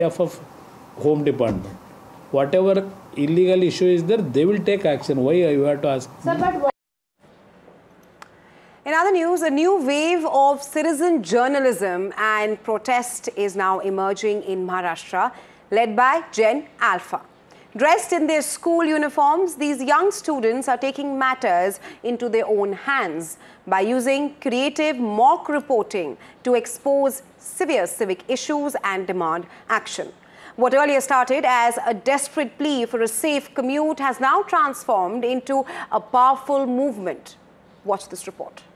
of Home Department. Whatever illegal issue is there, they will take action. Why you have to ask? Sir, but in other news, a new wave of citizen journalism and protest is now emerging in Maharashtra, led by Gen Alpha. Dressed in their school uniforms, these young students are taking matters into their own hands by using creative mock reporting to expose severe civic issues and demand action. What earlier started as a desperate plea for a safe commute has now transformed into a powerful movement. Watch this report.